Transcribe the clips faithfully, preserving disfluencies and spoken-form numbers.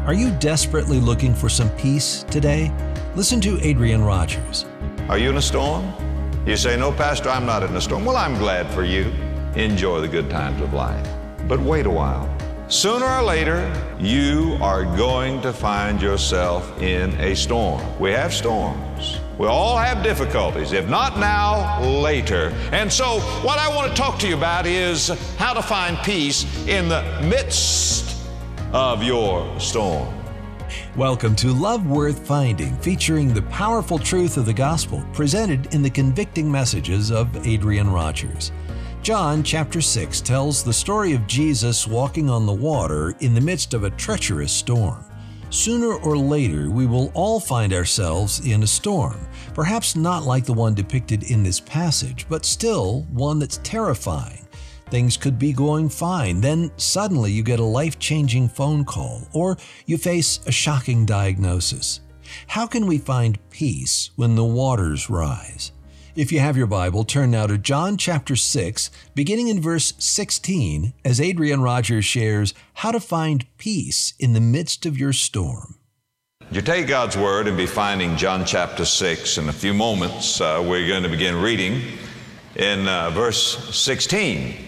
Are you desperately looking for some peace today? Listen to Adrian Rogers. Are you in a storm? You say, no, Pastor, I'm not in a storm. Well, I'm glad for you. Enjoy the good times of life. But wait a while. Sooner or later, you are going to find yourself in a storm. We have storms. We all have difficulties. If not now, later. And so what I want to talk to you about is how to find peace in the midst of your storm. Welcome to Love Worth Finding, featuring the powerful truth of the gospel presented in the convicting messages of Adrian Rogers. John chapter six tells the story of Jesus walking on the water in the midst of a treacherous storm. Sooner or later, we will all find ourselves in a storm, perhaps not like the one depicted in this passage, but still one that's terrifying. Things could be going fine, then suddenly you get a life-changing phone call, or you face a shocking diagnosis. How can we find peace when the waters rise? If you have your Bible, turn now to John chapter six, beginning in verse sixteen, as Adrian Rogers shares how to find peace in the midst of your storm. You take God's Word and be finding John chapter six. In a few moments, uh, we're going to begin reading in uh, verse sixteen.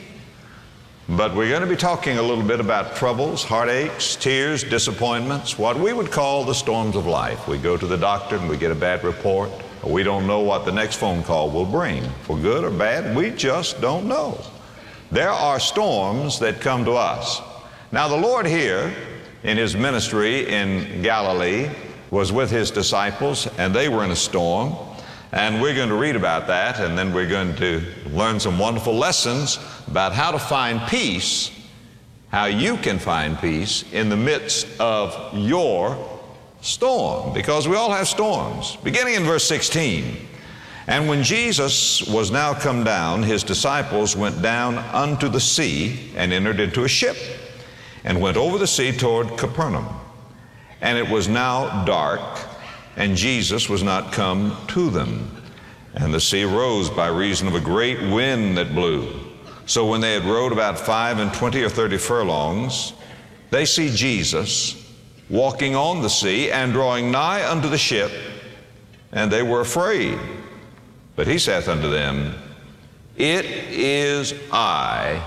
But we're going to be talking a little bit about troubles, heartaches, tears, disappointments, what we would call the storms of life. We go to the doctor and we get a bad report. We don't know what the next phone call will bring, for good or bad. We just don't know. There are storms that come to us. Now, the Lord here in His ministry in Galilee was with His disciples, and they were in a storm. And we're going to read about that, and then we're going to learn some wonderful lessons about how to find peace, how you can find peace in the midst of your storm, because we all have storms. Beginning in verse sixteen, and when Jesus was now come down, His disciples went down unto the sea and entered into a ship and went over the sea toward Capernaum. And it was now dark, and Jesus was not come to them. And the sea rose by reason of a great wind that blew. So when they had rowed about five and twenty or thirty furlongs, they see Jesus walking on the sea and drawing nigh unto the ship, and they were afraid. But He saith unto them, It is I,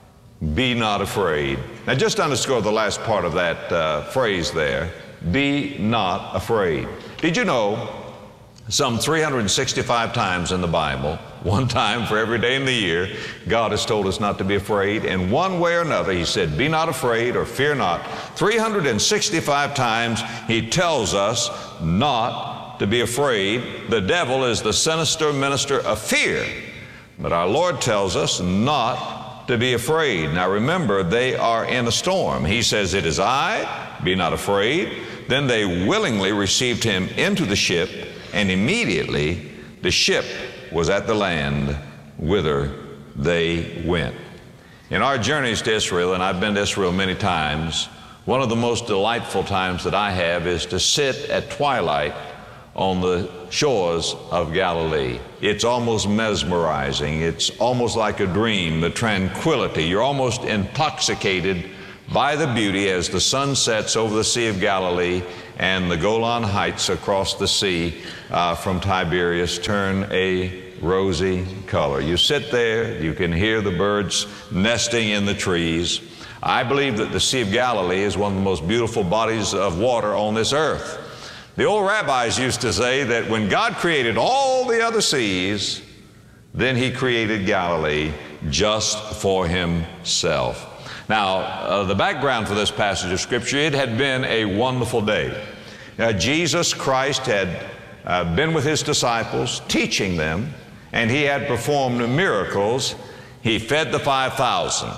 be not afraid. Now just underscore the last part of that uh, phrase there, be not afraid. Did you know some three hundred sixty-five times in the Bible, one time for every day in the year, God has told us not to be afraid. In one way or another, He said, be not afraid or fear not. three hundred sixty-five times He tells us not to be afraid. The devil is the sinister minister of fear. But our Lord tells us not to be afraid. Now remember, they are in a storm. He says, it is I, be not afraid. Then they willingly received Him into the ship, and immediately the ship was at the land whither they went. In our journeys to Israel, and I've been to Israel many times, one of the most delightful times that I have is to sit at twilight on the shores of Galilee. It's almost mesmerizing. It's almost like a dream, the tranquility. You're almost intoxicated by the beauty as the sun sets over the Sea of Galilee and the Golan Heights across the sea uh, from Tiberias turn a rosy color. You sit there, you can hear the birds nesting in the trees. I believe that the Sea of Galilee is one of the most beautiful bodies of water on this earth. The old rabbis used to say that when God created all the other seas, then He created Galilee just for Himself. Now, uh, the background for this passage of Scripture, it had been a wonderful day. Now, Jesus Christ had uh, been with His disciples, teaching them, and He had performed miracles. He fed the five thousand.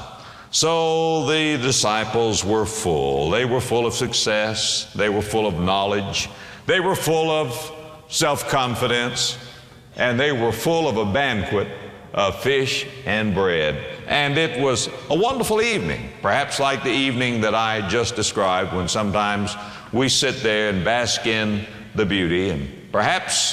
So the disciples were full. They were full of success. They were full of knowledge. They were full of self-confidence. And they were full of a banquet of fish and bread. And it was a wonderful evening, perhaps like the evening that I just described, when sometimes we sit there and bask in the beauty, and perhaps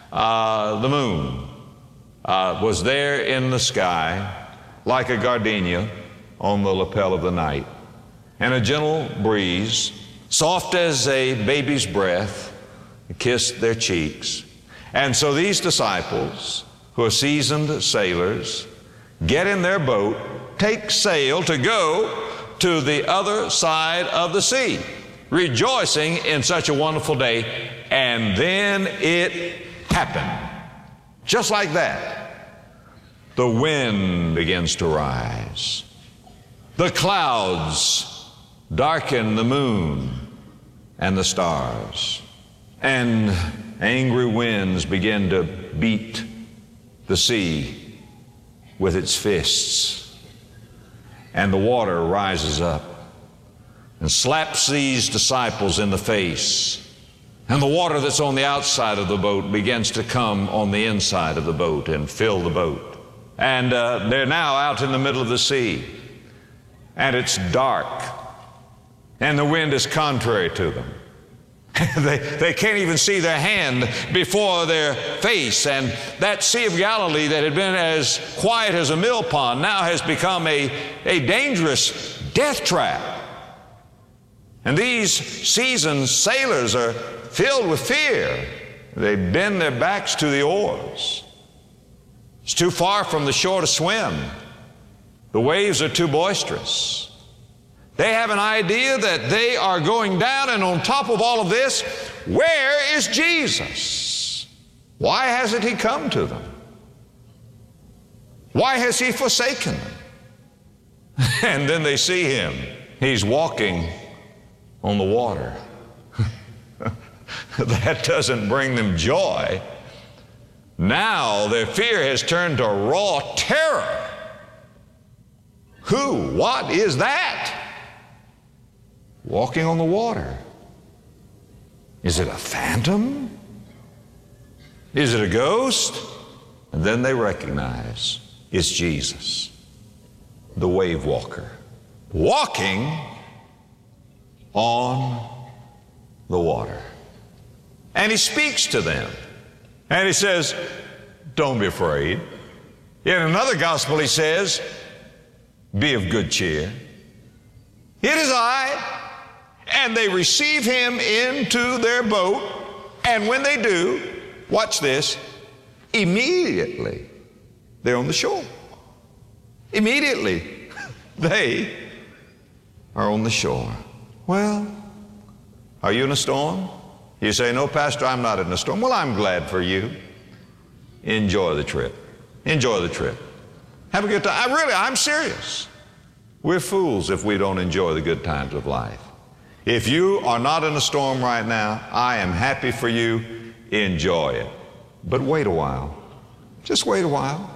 uh, the moon uh, was there in the sky like a gardenia on the lapel of the night, and a gentle breeze soft as a baby's breath, kissed their cheeks. And so these disciples, who are seasoned sailors, get in their boat, take sail to go to the other side of the sea, rejoicing in such a wonderful day. And then it happened. Just like that, the wind begins to rise. The clouds darken the moon and the stars. And angry winds begin to beat the sea with its fists. And the water rises up and slaps these disciples in the face. And the water that's on the outside of the boat begins to come on the inside of the boat and fill the boat. And uh, they're now out in the middle of the sea. And it's dark. And the wind is contrary to them. they, they can't even see their hand before their face. And that Sea of Galilee that had been as quiet as a mill pond now has become a, a dangerous death trap. And these seasoned sailors are filled with fear. They bend their backs to the oars. It's too far from the shore to swim. The waves are too boisterous. They have an idea that they are going down, and on top of all of this, where is Jesus? Why hasn't he come to them? Why has he forsaken them? And then they see him. He's walking on the water. That doesn't bring them joy. Now their fear has turned to raw terror. Who? What is that? Walking on the water. Is it a phantom? Is it a ghost? And then they recognize it's Jesus, the wave walker, walking on the water. And he speaks to them. And he says, don't be afraid. In another gospel he says, be of good cheer. It is I. And they receive him into their boat. And when they do, watch this, immediately they're on the shore. Immediately they are on the shore. Well, are you in a storm? You say, no, Pastor, I'm not in a storm. Well, I'm glad for you. Enjoy the trip. Enjoy the trip. Have a good time. I really, I'm serious. We're fools if we don't enjoy the good times of life. If you are not in a storm right now, I am happy for you. Enjoy it. But wait a while. Just wait a while.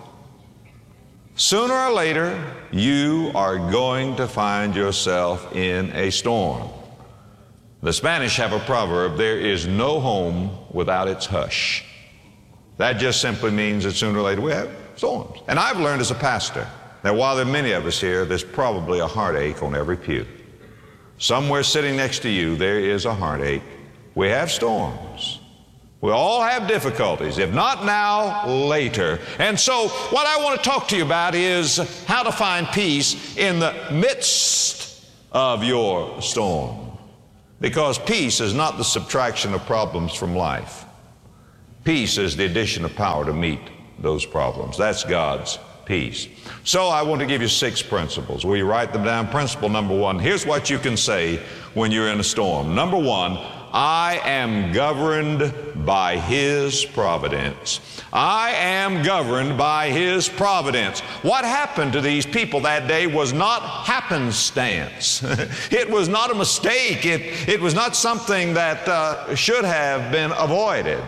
Sooner or later, you are going to find yourself in a storm. The Spanish have a proverb, there is no home without its hush. That just simply means that sooner or later we have storms. And I've learned as a pastor that while there are many of us here, there's probably a heartache on every pew. Somewhere sitting next to you, there is a heartache. We have storms. We all have difficulties, if not now, later. And so what I want to talk to you about is how to find peace in the midst of your storm. Because peace is not the subtraction of problems from life. Peace is the addition of power to meet those problems. That's God's peace. So I want to give you six principles. Will you write them down? Principle number one, here's what you can say when you're in a storm. Number one, I am governed by His providence. I am governed by His providence. What happened to these people that day was not happenstance. It was not a mistake. It, it was not something that uh, should have been avoided.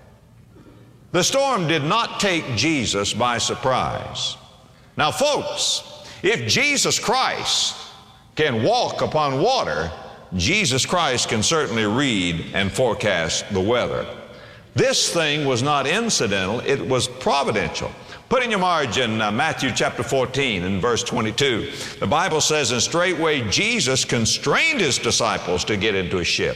The storm did not take Jesus by surprise. Now, folks, if Jesus Christ can walk upon water, Jesus Christ can certainly read and forecast the weather. This thing was not incidental, it was providential. Put in your margin uh, Matthew chapter fourteen and verse twenty-two. The Bible says, and straightway Jesus constrained His disciples to get into a ship.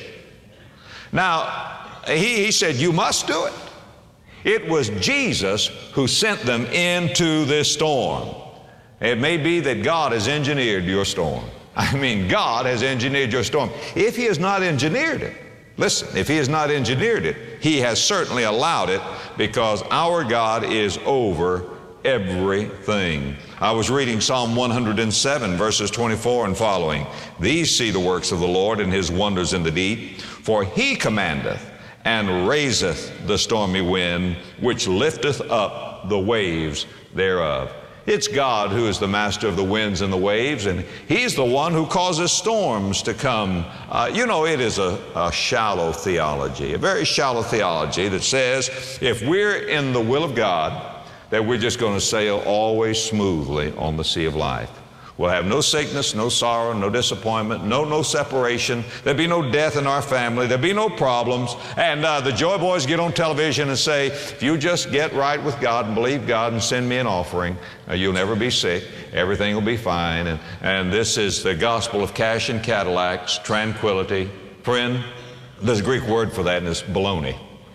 Now, he, he said, you must do it. It was Jesus who sent them into this storm. It may be that God has engineered your storm. I mean, God has engineered your storm. If He has not engineered it, listen, if He has not engineered it, He has certainly allowed it, because our God is over everything. I was reading Psalm one hundred seven, verses twenty-four and following. These see the works of the Lord and His wonders in the deep. For He commandeth and raiseth the stormy wind, which lifteth up the waves thereof. It's God who is the master of the winds and the waves, and He's the one who causes storms to come. Uh, you know, it is a, a shallow theology, a very shallow theology that says if we're in the will of God, that we're just going to sail always smoothly on the sea of life. We'll have no sickness, no sorrow, no disappointment, no no separation. There'll be no death in our family. There'll be no problems. And uh, the Joy Boys get on television and say, if you just get right with God and believe God and send me an offering, uh, you'll never be sick. Everything will be fine. And, and this is the gospel of cash and Cadillacs, tranquility. Friend, there's a Greek word for that, and it's baloney.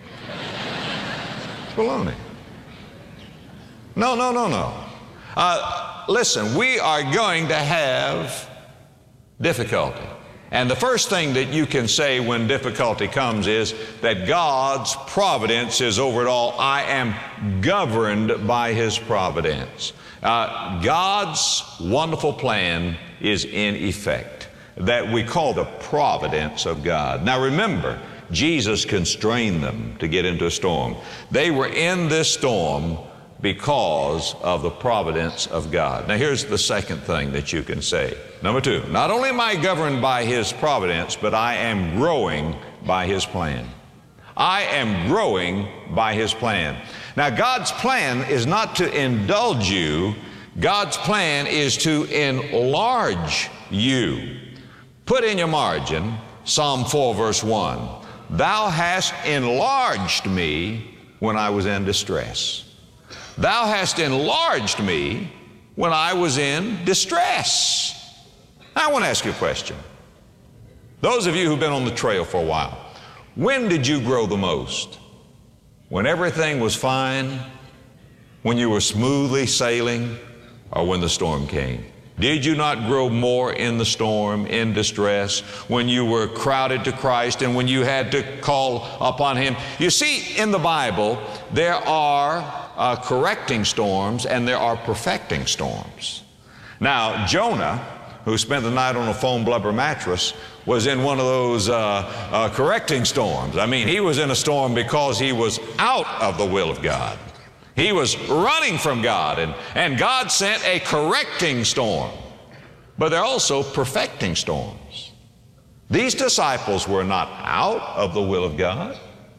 It's baloney. No, no, no, no. Uh, Listen, we are going to have difficulty. And the first thing that you can say when difficulty comes is that God's providence is over it all. I am governed by His providence. Uh, God's wonderful plan is in effect, that we call the providence of God. Now remember, Jesus constrained them to get into a storm. They were in this storm because of the providence of God. Now here's the second thing that you can say. Number two, not only am I governed by His providence, but I am growing by His plan. I am growing by His plan. Now God's plan is not to indulge you. God's plan is to enlarge you. Put in your margin Psalm four verse one. Thou hast enlarged me when I was in distress. Thou hast enlarged me when I was in distress. Now, I want to ask you a question. Those of you who've been on the trail for a while, when did you grow the most? When everything was fine? When you were smoothly sailing? Or when the storm came? Did you not grow more in the storm, in distress, when you were crowded to Christ and when you had to call upon Him? You see, in the Bible, there are Uh, correcting storms and there are perfecting storms. Now, Jonah, who spent the night on a foam blubber mattress, was in one of those uh, uh, correcting storms. I mean, he was in a storm because he was out of the will of God. He was running from God, and, and God sent a correcting storm. But there are also perfecting storms. These disciples were not out of the will of God.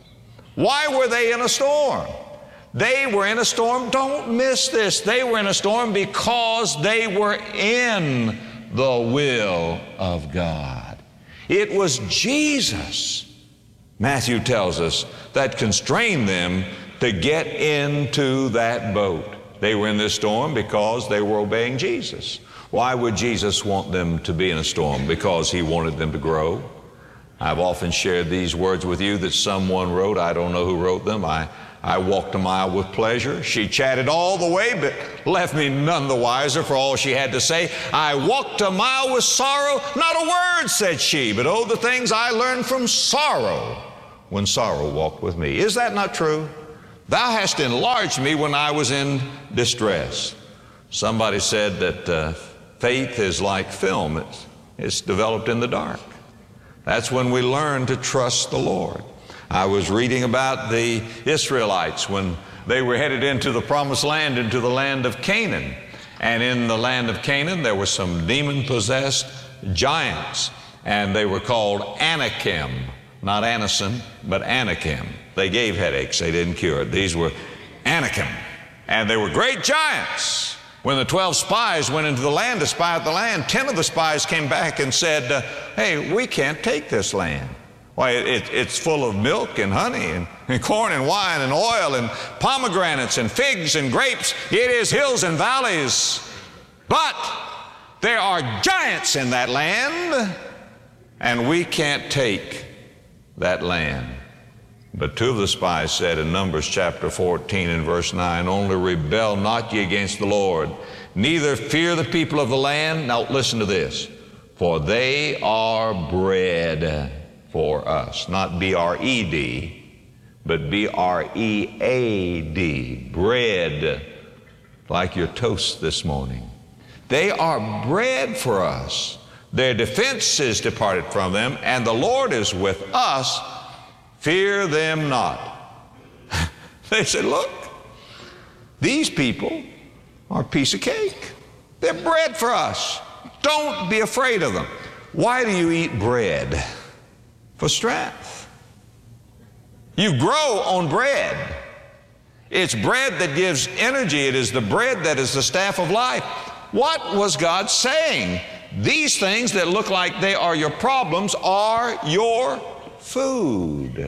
Why were they in a storm? They were in a storm, don't miss this, they were in a storm because they were in the will of God. It was Jesus, Matthew tells us, that constrained them to get into that boat. They were in this storm because they were obeying Jesus. Why would Jesus want them to be in a storm? Because He wanted them to grow. I've often shared these words with you that someone wrote. I don't know who wrote them. I I walked a mile with pleasure. She chatted all the way, but left me none the wiser for all she had to say. I walked a mile with sorrow. Not a word said she, but oh, the things I learned from sorrow when sorrow walked with me. Is that not true? Thou hast enlarged me when I was in distress. Somebody said that uh, faith is like film. It's, it's developed in the dark. That's when we learn to trust the Lord. I was reading about the Israelites when they were headed into the promised land, into the land of Canaan. And in the land of Canaan, there were some demon-possessed giants, and they were called Anakim. Not Anacin, but Anakim. They gave headaches, they didn't cure it. These were Anakim, and they were great giants. When the twelve spies went into the land to spy out the land, ten of the spies came back and said, uh, hey, we can't take this land. Why, it, it's full of milk and honey and, and corn and wine and oil and pomegranates and figs and grapes. It is hills and valleys. But there are giants in that land, and we can't take that land. But two of the spies said in Numbers chapter fourteen and verse nine, only rebel not ye against the Lord, neither fear the people of the land. Now listen to this. for they are bread for us. Not B R E D, but B R E A D, bread, like your toast this morning. They are bread for us. Their defense is departed from them, and the Lord is with us. Fear them not. They said, look, these people are a piece of cake. They're bread for us. Don't be afraid of them. Why do you eat bread? For strength. You grow on bread. It's bread that gives energy. It is the bread that is the staff of life. What was God saying? These things that look like they are your problems are your food.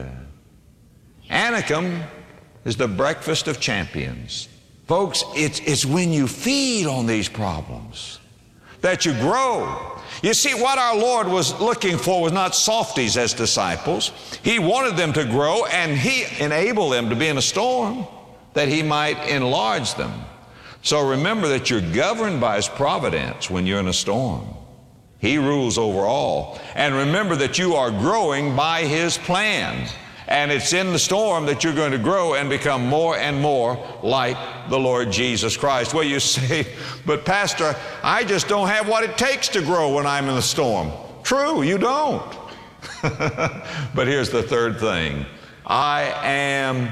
Anakim is the breakfast of champions. Folks, it's, it's when you feed on these problems that you grow. You see, what our Lord was looking for was not softies as disciples. He wanted them to grow, and He enabled them to be in a storm that He might enlarge them. So remember that you're governed by His providence when you're in a storm. He rules over all. And remember that you are growing by His plan. And it's in the storm that you're going to grow and become more and more like the Lord Jesus Christ. Well, you say, but Pastor, I just don't have what it takes to grow when I'm in the storm. True, you don't. But here's the third thing. I am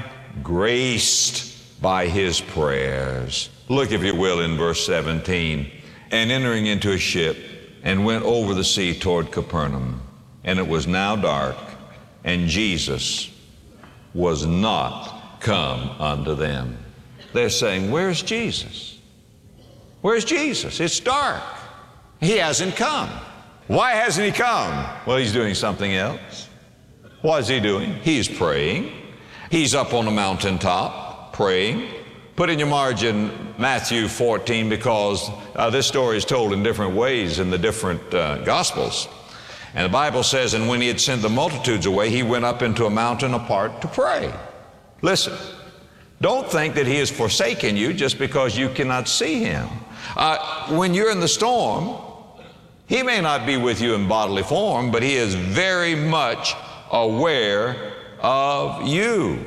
graced by His prayers. Look, if you will, in verse seventeen. And entering into a ship, and went over the sea toward Capernaum. And it was now dark, and Jesus was not come unto them. They're saying, where's Jesus? Where's Jesus? It's dark. He hasn't come. Why hasn't He come? Well, He's doing something else. What is He doing? He's praying. He's up on the mountaintop praying. Put in your margin Matthew fourteen, because uh, this story is told in different ways in the different uh, Gospels. And the Bible says, and when He had sent the multitudes away, He went up into a mountain apart to pray. Listen, don't think that He has forsaken you just because you cannot see Him. Uh, when you're in the storm, He may not be with you in bodily form, but He is very much aware of you.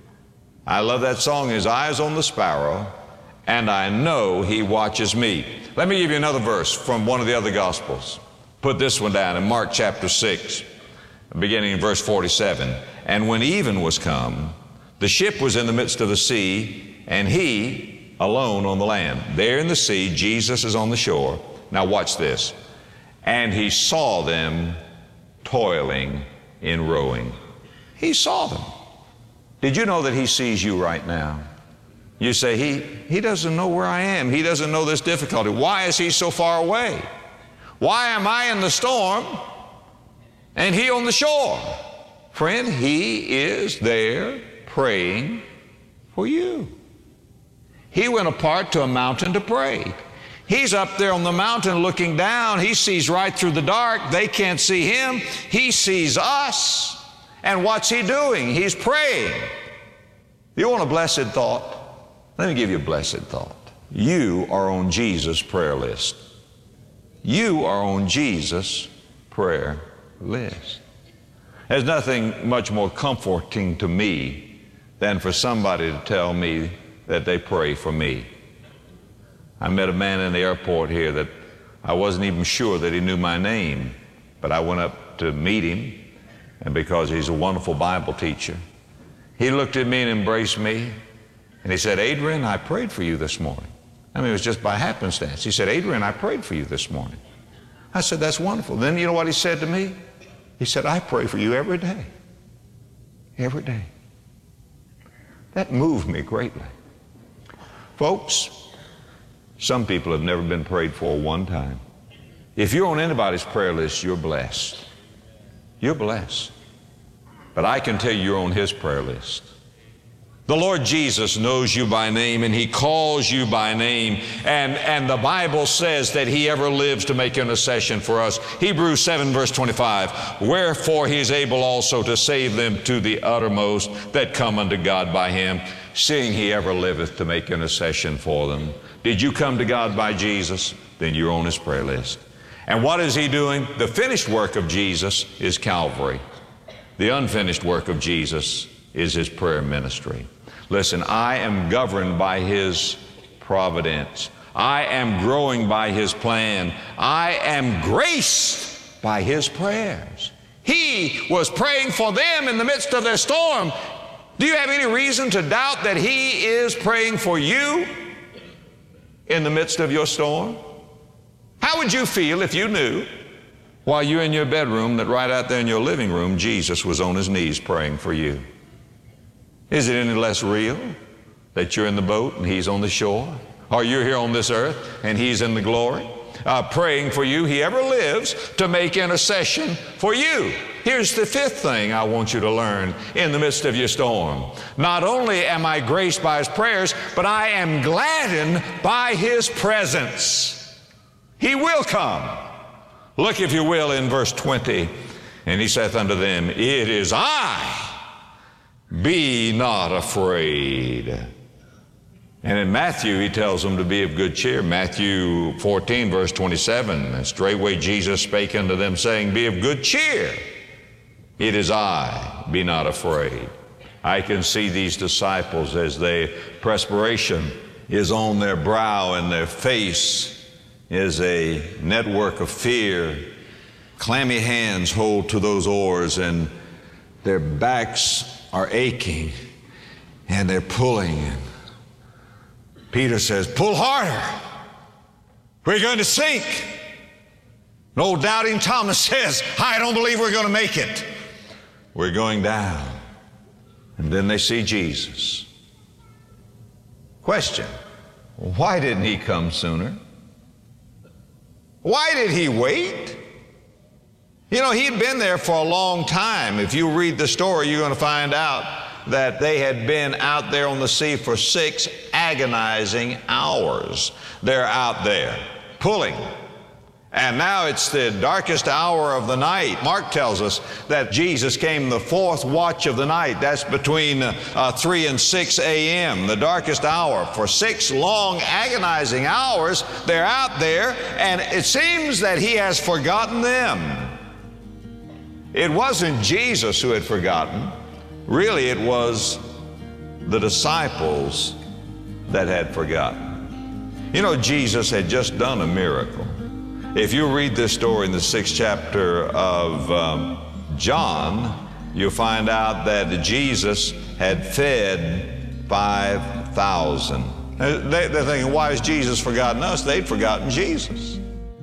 I love that song, His eyes on the sparrow, and I know He watches me. Let me give you another verse from one of the other Gospels. Put this one down in Mark chapter six, beginning in verse forty-seven. And when even was come, the ship was in the midst of the sea, and He alone on the land. There in the sea, Jesus is on the shore. Now watch this. And He saw them toiling in rowing. He saw them. Did you know that He sees you right now? You say, he, he doesn't know where I am. He doesn't know this difficulty. Why is He so far away? Why am I in the storm and He on the shore? Friend, He is there praying for you. He went apart to a mountain to pray. He's up there on the mountain looking down. He sees right through the dark. They can't see Him. He sees us. And what's He doing? He's praying. You want a blessed thought? Let me give you a blessed thought. You are on Jesus' prayer list. You are on Jesus' prayer list. There's nothing much more comforting to me than for somebody to tell me that they pray for me. I met a man in the airport here that I wasn't even sure that he knew my name, but I went up to meet him, and because he's a wonderful Bible teacher, he looked at me and embraced me, and he said, Adrian, I prayed for you this morning. I mean, it was just by happenstance. He said, Adrian, I prayed for you this morning. I said, that's wonderful. Then you know what he said to me? He said, I pray for you every day. Every day. That moved me greatly. Folks, some people have never been prayed for one time. If you're on anybody's prayer list, you're blessed. You're blessed. But I can tell you you're on His prayer list. The Lord Jesus knows you by name, and He calls you by name. And, and the Bible says that He ever lives to make intercession for us. Hebrews seven verse twenty-five, wherefore He is able also to save them to the uttermost that come unto God by Him, seeing He ever liveth to make intercession for them. Did you come to God by Jesus? Then you're on His prayer list. And what is he doing? The finished work of Jesus is Calvary. The unfinished work of Jesus is his prayer ministry. Listen, I am governed by his providence. I am growing by his plan. I am graced by his prayers. He was praying for them in the midst of their storm. Do you have any reason to doubt that he is praying for you in the midst of your storm? How would you feel if you knew while you're in your bedroom that right out there in your living room, Jesus was on his knees praying for you? Is it any less real that you're in the boat and he's on the shore? Or you're here on this earth and he's in the glory, uh, praying for you? He ever lives to make intercession for you. Here's the fifth thing I want you to learn in the midst of your storm. Not only am I graced by his prayers, but I am gladdened by his presence. He will come. Look, if you will, in verse twenty. And he saith unto them, it is I. Be not afraid. And in Matthew, he tells them to be of good cheer. Matthew fourteen, verse twenty-seven. And straightway Jesus spake unto them, saying, be of good cheer. It is I. Be not afraid. I can see these disciples as they, perspiration is on their brow and their face is a network of fear. Clammy hands hold to those oars and their backs are aching and they're pulling. Peter says, pull harder. We're going to sink. And old doubting Thomas says, I don't believe we're going to make it. We're going down. And then they see Jesus. Question, why didn't he come sooner? Why did he wait? You know, he'd been there for a long time. If you read the story, you're going to find out that they had been out there on the sea for six agonizing hours. They're out there pulling. And now it's the darkest hour of the night. Mark tells us that Jesus came the fourth watch of the night. That's between uh, three and six a m, the darkest hour. For six long agonizing hours, they're out there, and it seems that he has forgotten them. It wasn't Jesus who had forgotten. Really, it was the disciples that had forgotten. You know, Jesus had just done a miracle. If you read this story in the sixth chapter of um, John, you'll find out that Jesus had fed five thousand. They're thinking, why has Jesus forgotten us? They'd forgotten Jesus.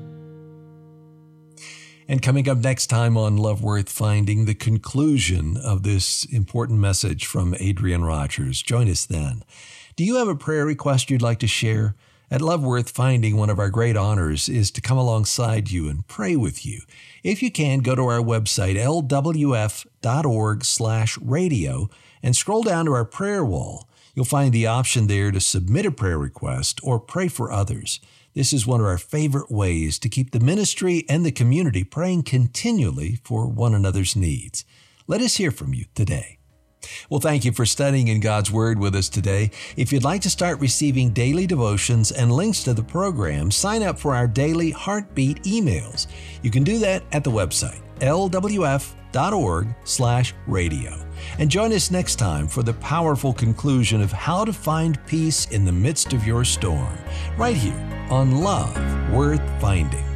And coming up next time on Love Worth Finding, the conclusion of this important message from Adrian Rogers. Join us then. Do you have a prayer request you'd like to share? At Love Worth Finding, one of our great honors is to come alongside you and pray with you. If you can, go to our website, L W F dot org slash radio, and scroll down to our prayer wall. You'll find the option there to submit a prayer request or pray for others. This is one of our favorite ways to keep the ministry and the community praying continually for one another's needs. Let us hear from you today. Well, thank you for studying in God's Word with us today. If you'd like to start receiving daily devotions and links to the program, sign up for our daily Heartbeat emails. You can do that at the website, L W F dot org slash radio. And join us next time for the powerful conclusion of how to find peace in the midst of your storm, right here on Love Worth Finding.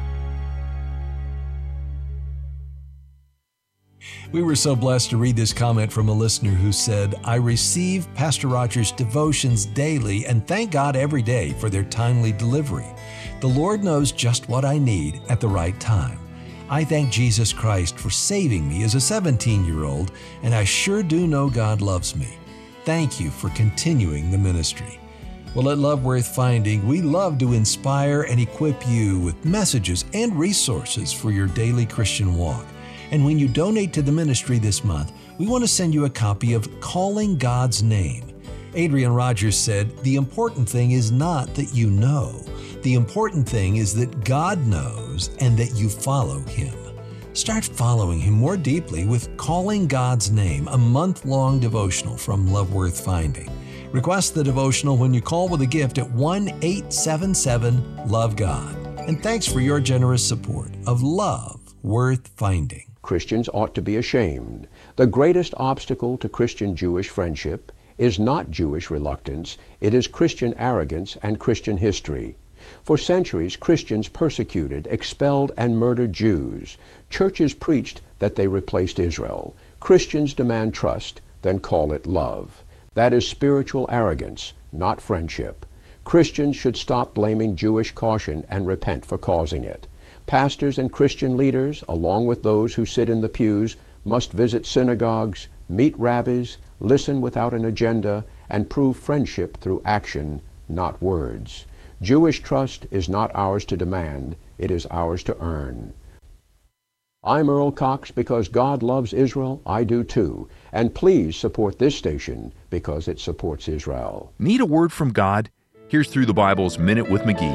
We were so blessed to read this comment from a listener who said, I receive Pastor Rogers' devotions daily and thank God every day for their timely delivery. The Lord knows just what I need at the right time. I thank Jesus Christ for saving me as a seventeen-year-old, and I sure do know God loves me. Thank you for continuing the ministry. Well, at Love Worth Finding, we love to inspire and equip you with messages and resources for your daily Christian walk. And when you donate to the ministry this month, we want to send you a copy of Calling God's Name. Adrian Rogers said, the important thing is not that you know. The important thing is that God knows and that you follow Him. Start following Him more deeply with Calling God's Name, a month-long devotional from Love Worth Finding. Request the devotional when you call with a gift at one eight seven seven, love God. and thanks for your generous support of Love Worth Finding. Christians ought to be ashamed. The greatest obstacle to Christian-Jewish friendship is not Jewish reluctance, it is Christian arrogance and Christian history. For centuries, Christians persecuted, expelled, and murdered Jews. Churches preached that they replaced Israel. Christians demand trust, then call it love. That is spiritual arrogance, not friendship. Christians should stop blaming Jewish caution and repent for causing it. Pastors and Christian leaders, along with those who sit in the pews, must visit synagogues, meet rabbis, listen without an agenda, and prove friendship through action, not words. Jewish trust is not ours to demand, it is ours to earn. I'm Earl Cox. Because God loves Israel, I do too. And please support this station because it supports Israel. Need a word from God? Here's Through the Bible's Minute with McGee.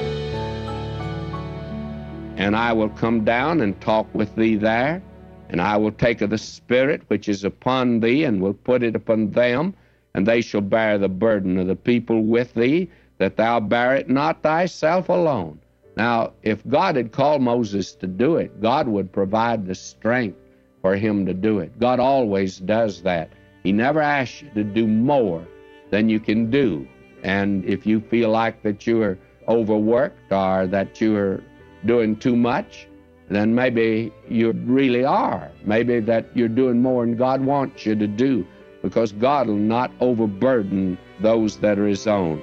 And I will come down and talk with thee there, and I will take of the Spirit which is upon thee, and will put it upon them, and they shall bear the burden of the people with thee, that thou bear it not thyself alone. Now, if God had called Moses to do it, God would provide the strength for him to do it. God always does that. He never asks you to do more than you can do. And if you feel like that you are overworked or that you are doing too much, then maybe you really are. Maybe that you're doing more than God wants you to do, because God will not overburden those that are his own.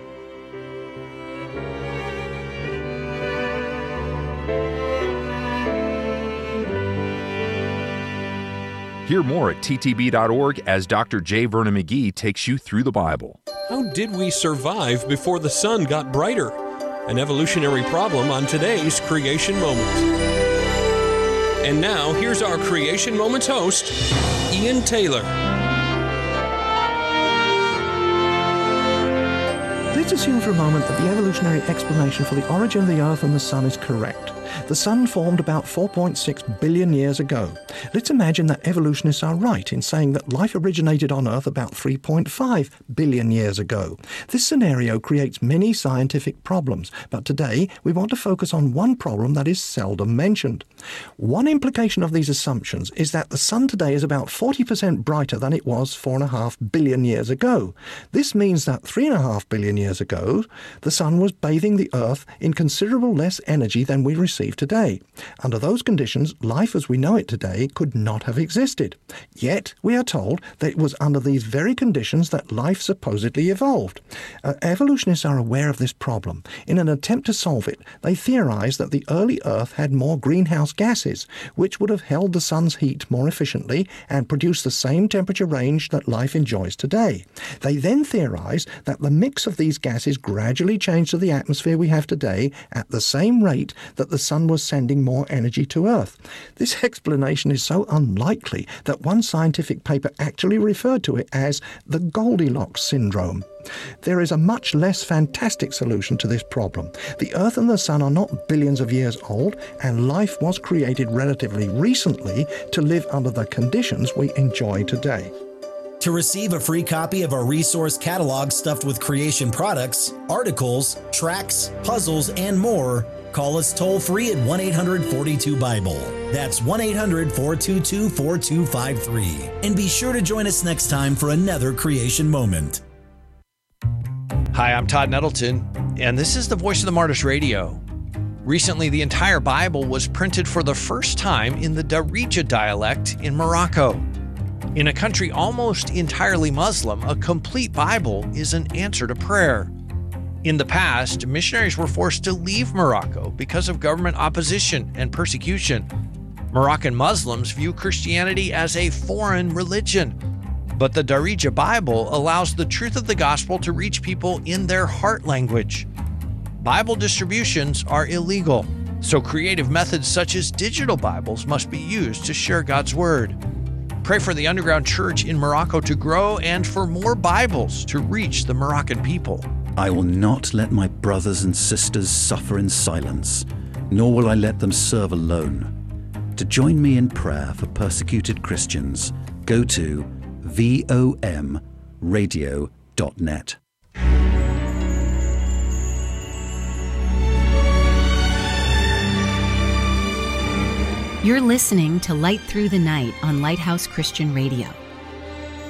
Hear more at T T B dot org as Doctor J. Vernon McGee takes you through the Bible. How did we survive before the sun got brighter? An evolutionary problem on today's Creation Moment. And now, here's our Creation Moments host, Ian Taylor. Let's assume for a moment that the evolutionary explanation for the origin of the Earth and the Sun is correct. The Sun formed about four point six billion years ago. Let's imagine that evolutionists are right in saying that life originated on Earth about three point five billion years ago. This scenario creates many scientific problems, but today we want to focus on one problem that is seldom mentioned. One implication of these assumptions is that the Sun today is about forty percent brighter than it was four point five billion years ago. This means that three point five billion years ago, the Sun was bathing the Earth in considerable less energy than we receive today. Under those conditions, life as we know it today could not have existed. Yet, we are told that it was under these very conditions that life supposedly evolved. Uh, evolutionists are aware of this problem. In an attempt to solve it, they theorize that the early Earth had more greenhouse gases, which would have held the Sun's heat more efficiently and produced the same temperature range that life enjoys today. They then theorize that the mix of these gases gradually changed to the atmosphere we have today at the same rate that the Sun was sending more energy to Earth. This explanation is so unlikely that one scientific paper actually referred to it as the Goldilocks syndrome. There is a much less fantastic solution to this problem. The Earth and the Sun are not billions of years old, and life was created relatively recently to live under the conditions we enjoy today. To receive a free copy of our resource catalog stuffed with creation products, articles, tracts, puzzles, and more, call us toll-free at one eight hundred four two Bible. That's one eight hundred four two two four two five three. And be sure to join us next time for another Creation Moment. Hi, I'm Todd Nettleton, and this is the Voice of the Martyrs Radio. Recently, the entire Bible was printed for the first time in the Darija dialect in Morocco. In a country almost entirely Muslim, a complete Bible is an answer to prayer. In the past, missionaries were forced to leave Morocco because of government opposition and persecution. Moroccan Muslims view Christianity as a foreign religion, but the Darija Bible allows the truth of the gospel to reach people in their heart language. Bible distributions are illegal, so creative methods such as digital Bibles must be used to share God's Word. Pray for the underground church in Morocco to grow and for more Bibles to reach the Moroccan people. I will not let my brothers and sisters suffer in silence, nor will I let them serve alone. To join me in prayer for persecuted Christians, go to vom radio dot net. You're listening to Light Through the Night on Lighthouse Christian Radio.